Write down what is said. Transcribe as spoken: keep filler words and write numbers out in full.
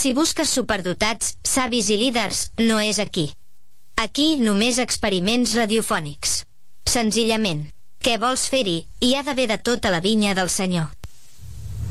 Si busques superdotats, savis i líders, no és aquí. Aquí només experiments radiofònics. Senzillament, què vols fer-hi? Hi ha d'haver de tot a la vinya del Senyor.